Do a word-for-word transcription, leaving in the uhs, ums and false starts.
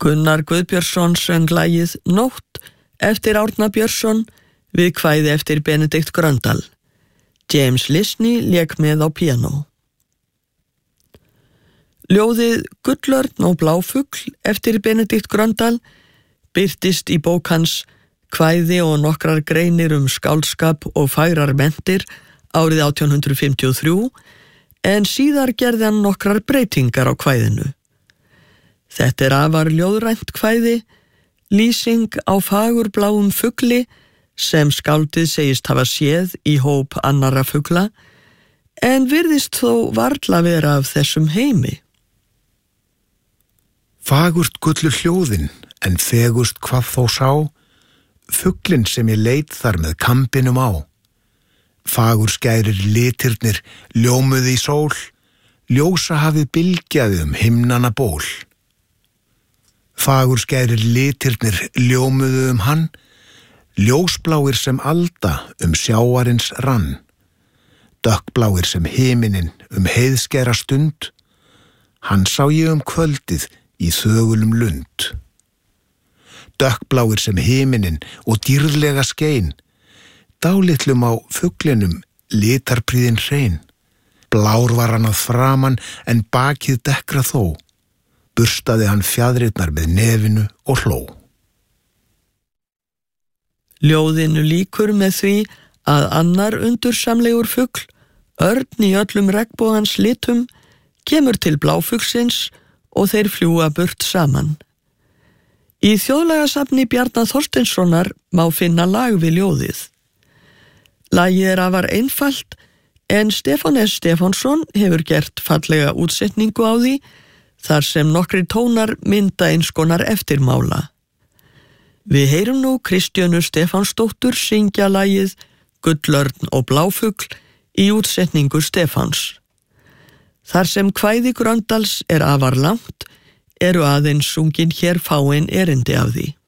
Gunnar Guðbjörnsson söng lagið Nótt eftir Árna Björnsson við kvæði eftir Benedikt Gröndal. James Lisney lék með á píanó. Ljóðið Gullörn og bláfugl eftir Benedikt Gröndal birtist í bók hans Kvæði og nokkrar greinir um skáldskap og fagrar menntir árið átján hundrað fimmtíu og þrjú, en síðar gerði hann nokkrar breytingar á kvæðinu. Þetta er afar ljóðrænt kvæði, lýsing á fagurbláum fugli sem skáldið segist hafa séð í hóp annarra fugla, en virðist þó varla vera af þessum heimi. Fagurt gullu hljóðin, en fegust hvað þó sá, fuglinn sem ég leit þar með kambinum á. Fagur skærir litirnir ljómuði í sól, ljósa hafið bylgjaði um himnana ból. Fagur skærir litirnir ljómuðu um hann, ljósbláir sem alda um sjáarins rann, dökkbláir sem himinin um heiðskæra stund, hann sá ég um kvöldið í þögulum lund. Dökkbláir sem himinin og dýrðlega skein, dálitlum á fuglinum litarpríðin hrein, blár var hann að framan en bakið dekkra þó, burstaði hann fjaðrirnar með nefinu og hló. Ljóðinu líkur með því að annar undursamlegur fugl, örn í öllum regnbogans litum, kemur til bláfuglsins og þeir fljúga burt saman. Í þjóðlagasafni Bjarna Þorsteinssonar má finna lag við ljóðið. Lagið er afar einfalt, en Stefán S. Stefánsson hefur gert fallega útsetningu á því, þar sem nokkrir tónar mynda eins konar eftirmála. Við heyrum nú Kristjönu Stefánsdóttur syngja lagið Gullörn og bláfugl í útsetningu Stefáns. Þar sem kvæði Gröndals er afar langt, eru aðeins sungin hér fáein erindi af því.